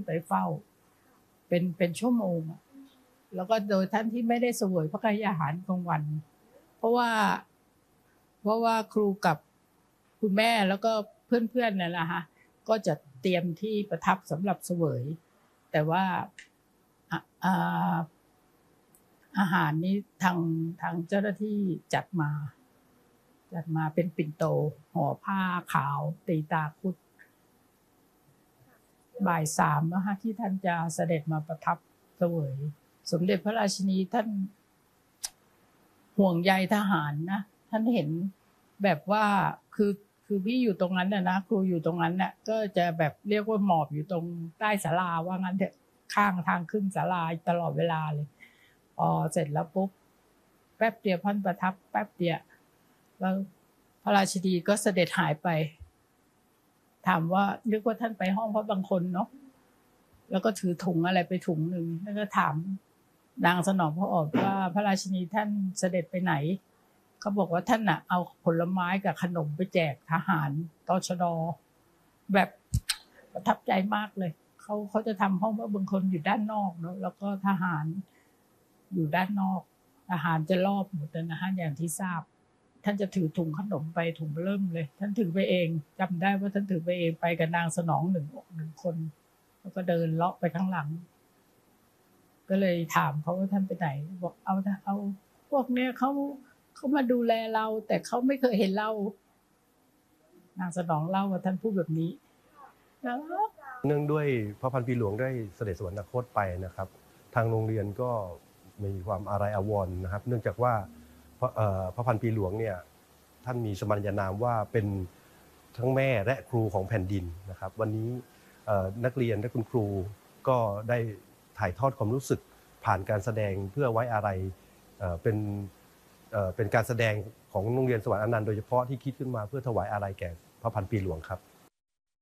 ไปเฝ้าเป็นชั่วโมงแล้วก็โดยท่านที่ไม่ได้เสวยพระกายอาหารกลางวันเพราะว่าครูกับคุณแม่แล้วก็เพื่อนๆนั่นแหละฮะก็จะเตรียมที่ประทับสำหรับเสวยแต่ว่าอาหารนี้ทางเจ้าหน้าที่จัดมาเป็นปิ่นโตห่อผ้าขาวตีตาคุดบ่าย 3นะคะที่ท่านจะเสด็จมาประทับเสวยสมเด็จพระราชินีท่านห่วงใยทหารนะท่านเห็นแบบว่าคือพี่อยู่ตรงนั้นนะครูอยู่ตรงนั้นน่ะก็จะแบบเรียกว่าหมอบอยู่ตรงใต้ศาลาว่างั้นเถอะข้างทางขึ้นศาลาตลอดเวลาเลยพอเสร็จแล้วปุ๊บแป๊บเดียวท่านประทับแป๊บเดียวแล้วพระราชินีก็เสด็จหายไปถามว่านึกว่าท่านไปห้องพระบางคนเนาะแล้วก็ถือถุงอะไรไปถุงหนึ่งแล้วก็ถามนางสนองพระโอษฐ์ว่าพระราชินีท่านเสด็จไปไหนเขาบอกว่าท่านน่ะเอาผลไม้กับขนมไปแจกทหารตชด.แบบประทับใจมากเลยเขาจะทำห้องพระบางคนอยู่ด้านนอกเนาะแล้วก็ทหารอยู่ด้านนอกทหารจะรอบหมดนะฮะอย่างที่ทราบท่านจะถือถุงขนมไปถุงเริ่มเลยท่านถือไปเองจำได้ว่าท่านถือไปเองไปกับนางสนองหนึ่งคนแล้วก็เดินเลาะไปข้างหลังก็เลยถามเขาว่าท่านไปไหนบอกเอาพวกเนี้ยเขามาดูแลเราแต่เขาไม่เคยเห็นเรานางสนองเล่าว่าท่านพูดแบบนี้เนื่องด้วยพระพันปีหลวงได้เสด็จสวรรคตไปนะครับทางโรงเรียนก็มีความอาลัยอาวรณ์นะครับเนื่องจากว่าพระพันปีหลวงเนี่ยท่านมีสมญานามว่าเป็นทั้งแม่และครูของแผ่นดินนะครับวันนี้นักเรียนและคุณครูก็ได้ถ่ายทอดความรู้สึกผ่านการแสดงเพื่อไว้อาลัยเป็นการแสดงของโรงเรียนสวรรค์อนันต์โดยเฉพาะที่คิดขึ้นมาเพื่อถวายอาลัยแก่พระพันปีหลวงครับ